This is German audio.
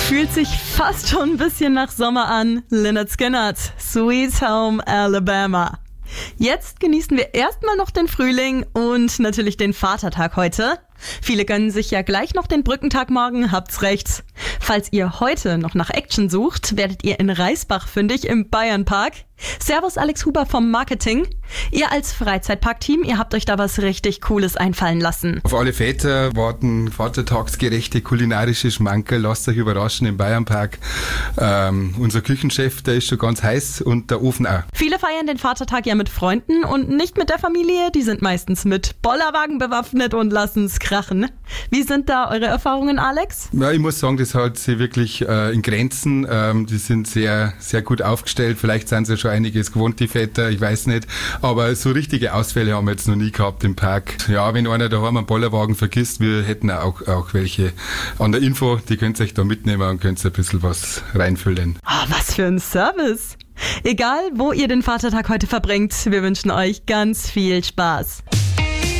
Fühlt sich fast schon ein bisschen nach Sommer an. Lynyrd Skynyrd, Sweet Home Alabama. Jetzt genießen wir erstmal noch den Frühling und natürlich den Vatertag heute. Viele gönnen sich ja gleich noch den Brückentag morgen, habt's recht. Falls ihr heute noch nach Action sucht, werdet ihr in Reisbach fündig im Bayernpark. Servus Alex Huber vom Marketing. Ihr als Freizeitparkteam, ihr habt euch da was richtig Cooles einfallen lassen. Auf alle Väter warten vatertagsgerechte kulinarische Schmankerl. Lasst euch überraschen im Bayernpark. Unser Küchenchef, der ist schon ganz heiß und der Ofen auch. Viele feiern den Vatertag ja mit Freunden und nicht mit der Familie. Die sind meistens mit Bollerwagen bewaffnet und lassen's krachen. Wie sind da eure Erfahrungen, Alex? Ja, ich muss sagen, das hält sich wirklich in Grenzen. Die sind sehr, sehr gut aufgestellt. Vielleicht sind sie ja schon einiges gewohnt, die Väter, ich weiß nicht. Aber so richtige Ausfälle haben wir jetzt noch nie gehabt im Park. Ja, wenn einer daheim einen Bollerwagen vergisst, wir hätten auch welche an der Info, die könnt ihr euch da mitnehmen und könnt ein bisschen was reinfüllen. Oh, was für ein Service! Egal, wo ihr den Vatertag heute verbringt, wir wünschen euch ganz viel Spaß.